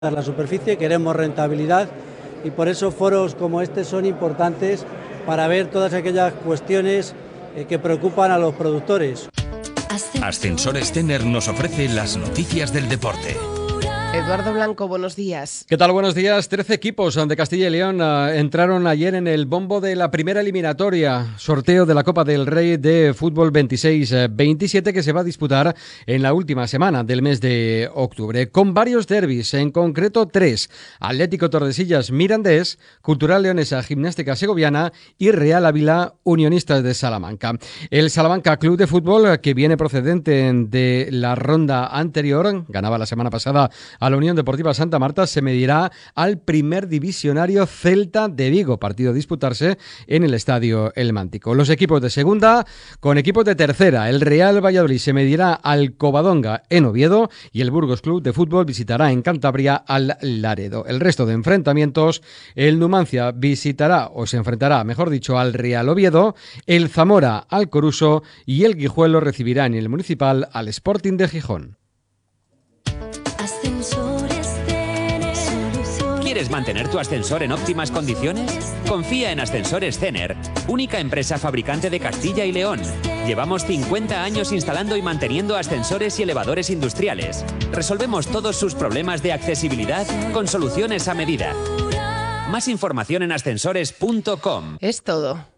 la superficie, queremos rentabilidad y por eso foros como este son importantes para ver todas aquellas cuestiones que preocupan a los productores. Ascensores Tenner nos ofrece las noticias del deporte. Eduardo Blanco, buenos días. ¿Qué tal? Buenos días. 13 equipos de Castilla y León entraron ayer en el bombo de la primera eliminatoria, sorteo de la Copa del Rey de Fútbol 26-27 que se va a disputar en la última semana del mes de octubre, con varios derbis, en concreto 3, Atlético Tordesillas Mirandés, Cultural Leonesa Gimnástica Segoviana y Real Ávila Unionistas de Salamanca. El Salamanca Club de Fútbol, que viene procedente de la ronda anterior, ganaba la semana pasada a la Unión Deportiva Santa Marta, se medirá al primer divisionario Celta de Vigo, partido a disputarse en el Estadio El Mántico. Los equipos de segunda con equipos de tercera. El Real Valladolid se medirá al Covadonga en Oviedo y el Burgos Club de Fútbol visitará en Cantabria al Laredo. El resto de enfrentamientos, el Numancia visitará o se enfrentará, mejor dicho, al Real Oviedo, el Zamora al Coruso y el Guijuelo recibirá en el Municipal al Sporting de Gijón. ¿Quieres mantener tu ascensor en óptimas condiciones? Confía en Ascensores Tenner, única empresa fabricante de Castilla y León. Llevamos 50 años instalando y manteniendo ascensores y elevadores industriales. Resolvemos todos sus problemas de accesibilidad con soluciones a medida. Más información en ascensores.com. Es todo.